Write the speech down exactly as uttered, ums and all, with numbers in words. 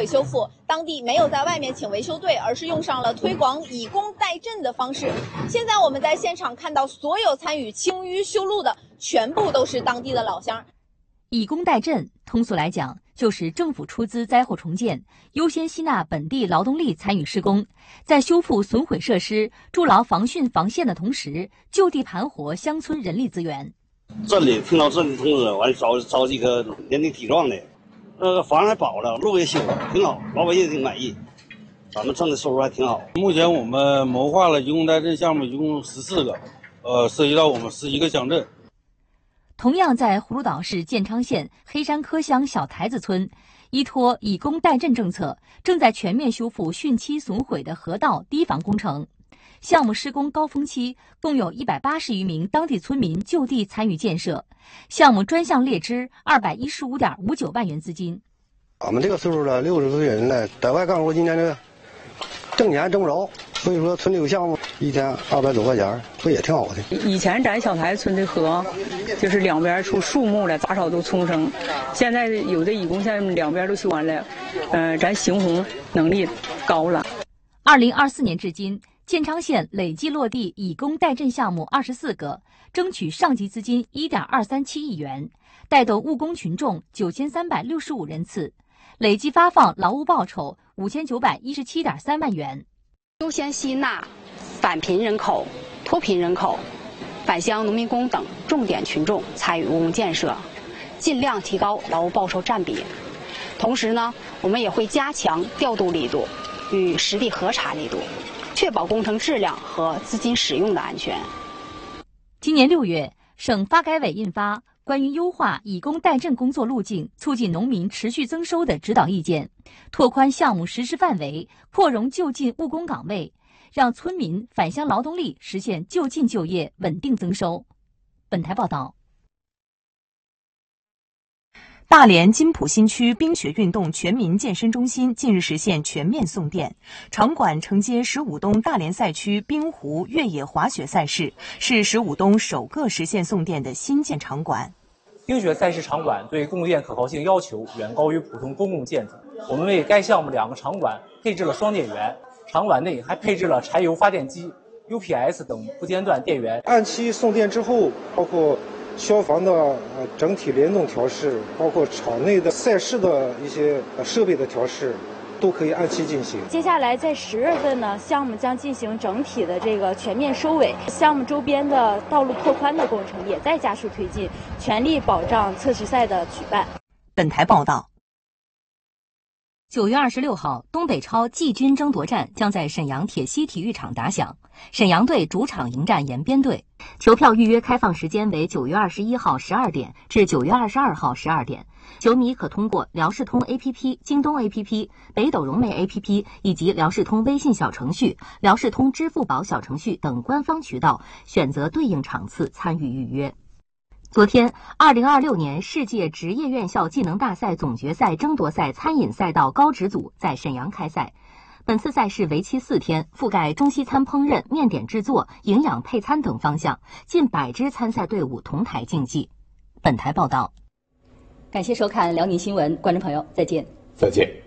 毁修复，当地没有在外面请维修队，而是用上了推广以工代赈的方式。现在我们在现场看到，所有参与清淤修路的全部都是当地的老乡。 以工代赈，通俗来讲，就是政府出资灾后重建，优先吸纳本地劳动力参与施工，在修复损毁设施、筑牢防汛防线的同时，就地盘活乡村人力资源。 镇里听到镇里通知，完招招几个年龄体壮的，呃，房还保了，路也修了，挺好，老百姓挺满意，咱们镇的收入还挺好。 目前我们谋划了以工代赈项目一共十四个，呃，涉及到我们十一个乡镇。 同样在葫芦岛市建昌县黑山科乡小台子村，依托以工代赈政策，正在全面修复汛期损毁的河道堤防工程。项目施工高峰期，共有一百八十余名当地村民就地参与建设。项目专项列支二百一十五点五九万元资金。 我们这个岁数了，六十岁人了，在外干活，今年这个挣钱挣不着，所以说村里有项目，一天二百多块钱，不也挺好的。 以前咱小台村的河，就是两边出树木了，杂草都丛生。现在有的以工项目两边都修完了，呃，咱行洪能力高了。 二零二四年至今，建昌县累计落地以工代赈项目二十四个，争取上级资金一点二三七亿元，带动务工群众九千三百六十五人次，累计发放劳务报酬五千九百一十七点三万元。 优先吸纳返贫人口、脱贫人口、返乡农民工等重点群众参与务工建设，尽量提高劳务报酬占比。同时呢，我们也会加强调度力度与实地核查力度，确保工程质量和资金使用的安全。 今年六月，省发改委印发《关于优化以工代赈工作路径，促进农民持续增收的指导意见》，拓宽项目实施范围，扩容就近务工岗位，让村民返乡劳动力实现就近就业、稳定增收。本台报道。 大连金浦新区冰雪运动全民健身中心近日实现全面送电，场馆承接十五冬大连赛区冰壶越野滑雪赛事，是十五冬首个实现送电的新建场馆。 冰雪赛事场馆对供电可靠性要求远高于普通公共建筑，我们为该项目两个场馆配置了双电源，场馆内还配置了柴油发电机、U P S 等不间断电源。 按期送电之后，包括消防的呃整体联动调试，包括场内的赛事的一些设备的调试，都可以按期进行。 接下来在十月份呢，项目将进行整体的这个全面收尾，项目周边的道路拓宽的工程也在加速推进，全力保障测试赛的举办。 本台报道。 九月二十六号，东北超季军争夺战将在沈阳铁西体育场打响，沈阳队主场迎战延边队。球票预约开放时间为九月二十一号十二点至九月二十二号十二点，球迷可通过辽视通 A P P、京东 A P P、北斗融媒 A P P 以及辽视通微信小程序、辽视通支付宝小程序等官方渠道选择对应场次参与预约。昨天，二零二六年世界职业院校技能大赛总决赛争夺赛餐饮赛道高职组在沈阳开赛。本次赛事为期四天，覆盖中西餐烹饪、面点制作、营养配餐等方向，近百支参赛队伍同台竞技。本台报道。感谢收看辽宁新闻，观众朋友再见。 再见。